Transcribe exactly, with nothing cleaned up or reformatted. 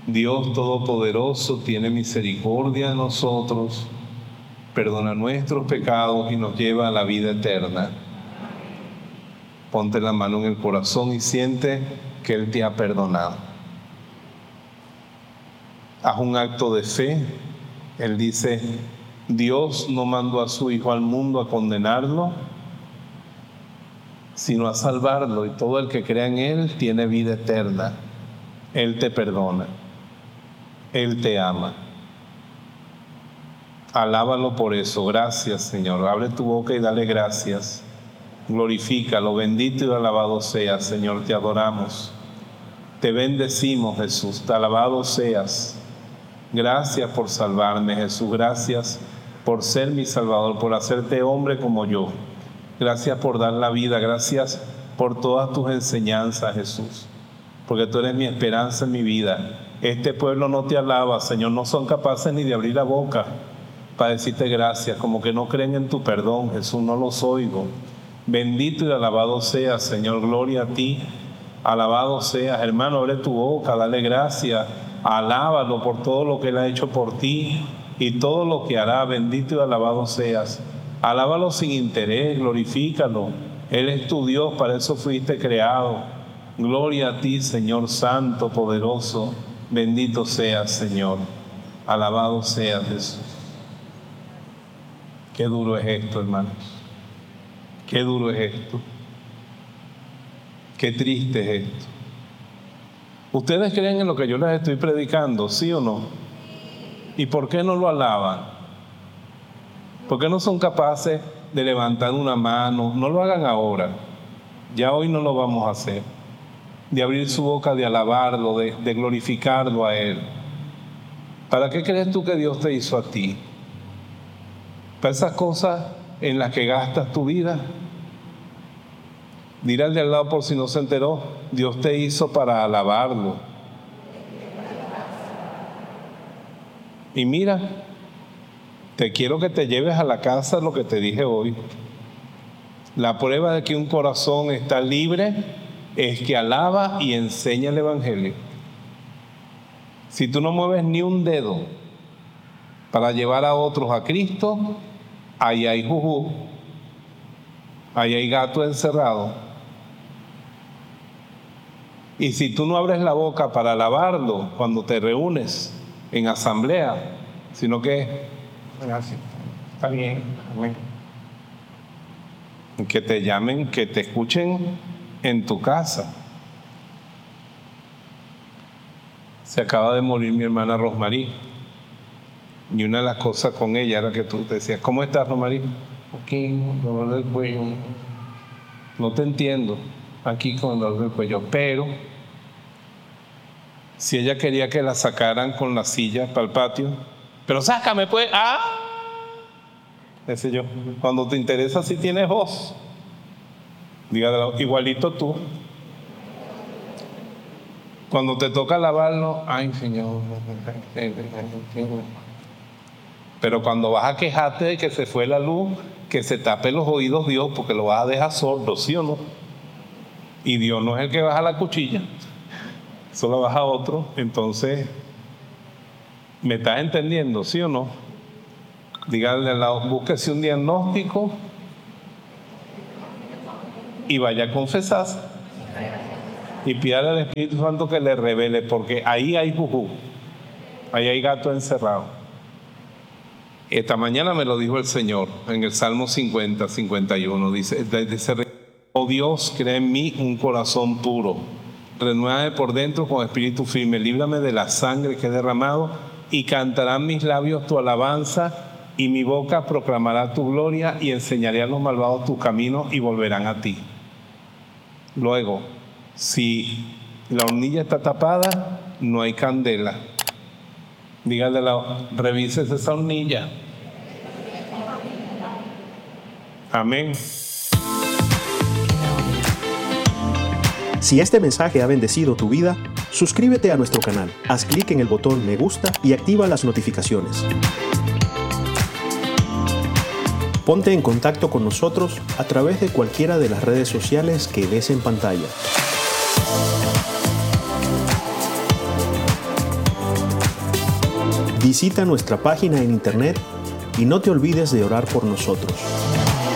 Dios Todopoderoso, tiene misericordia de nosotros, perdona nuestros pecados y nos lleva a la vida eterna. Ponte la mano en el corazón y siente que Él te ha perdonado. Haz un acto de fe. Él dice, Dios no mandó a su Hijo al mundo a condenarlo, sino a salvarlo, y todo el que crea en Él tiene vida eterna. Él te perdona. Él te ama. Alábalo por eso. Gracias, Señor. Abre tu boca y dale gracias. Glorifícalo. Bendito y alabado seas, Señor. Te adoramos. Te bendecimos, Jesús. Te alabado seas. Gracias por salvarme, Jesús. Gracias por ser mi Salvador, por hacerte hombre como yo. Gracias por dar la vida. Gracias por todas tus enseñanzas, Jesús. Porque tú eres mi esperanza en mi vida. Este pueblo no te alaba, Señor. No son capaces ni de abrir la boca para decirte gracias. Como que no creen en tu perdón, Jesús. No los oigo. Bendito y alabado seas, Señor. Gloria a ti. Alabado seas. Hermano, abre tu boca. Dale gracias. Alábalo por todo lo que Él ha hecho por ti y todo lo que hará. Bendito y alabado seas. Alábalo sin interés. Glorifícalo. Él es tu Dios. Para eso fuiste creado. Gloria a ti, Señor Santo, poderoso. Bendito seas, Señor. Alabado seas, Jesús. Qué duro es esto, hermanos. Qué duro es esto. Qué triste es esto. ¿Ustedes creen en lo que yo les estoy predicando, sí o no? ¿Y por qué no lo alaban? ¿Por qué no son capaces de levantar una mano? No lo hagan ahora. Ya hoy no lo vamos a hacer. De abrir su boca, de alabarlo, de, de glorificarlo a Él. ¿Para qué crees tú que Dios te hizo a ti? ¿Para esas cosas en las que gastas tu vida? Dirá al de al lado por si no se enteró, Dios te hizo para alabarlo. Y mira, te quiero que te lleves a la casa lo que te dije hoy. La prueba de que un corazón está libre es que alaba y enseña el Evangelio. Si tú no mueves ni un dedo para llevar a otros a Cristo, ahí hay jujú, ahí hay gato encerrado. Y si tú no abres la boca para alabarlo cuando te reúnes en asamblea, sino que, gracias, está bien, amén, que te llamen, que te escuchen en tu casa. Se acaba de morir mi hermana Rosmarí, y una de las cosas con ella era que tú te decías, ¿cómo estás, Rosmarí? Aquí, con dolor del cuello. No te entiendo, aquí con dolor del cuello, pero si ella quería que la sacaran con la silla para el patio, pero sácame pues, ah, ese yo, cuando te interesa si tienes voz, dígalo, igualito tú. Cuando te toca lavarlo, ay Señor, pero cuando vas a quejarte de que se fue la luz, que se tape los oídos Dios, porque lo vas a dejar sordo, ¿sí o no? Y Dios no es el que baja la cuchilla, solo baja otro. Entonces, ¿me estás entendiendo, sí o no? Dígale al lado, búsquese un diagnóstico y vaya a confesarse y pídale al Espíritu Santo que le revele, porque ahí hay jujú, ahí hay gato encerrado. Esta mañana me lo dijo el Señor en el Salmo cincuenta, cincuenta y uno, dice, dice, oh Dios, crea en mí un corazón puro, renuévame por dentro con espíritu firme, líbrame de la sangre que he derramado, y cantarán mis labios tu alabanza, y mi boca proclamará tu gloria, y enseñaré a los malvados tus caminos, y volverán a ti. Luego, si la hornilla está tapada, no hay candela. Dígale, revises esa hornilla. Amén. Si este mensaje ha bendecido tu vida, suscríbete a nuestro canal, haz clic en el botón me gusta y activa las notificaciones. Ponte en contacto con nosotros a través de cualquiera de las redes sociales que ves en pantalla. Visita nuestra página en internet y no te olvides de orar por nosotros.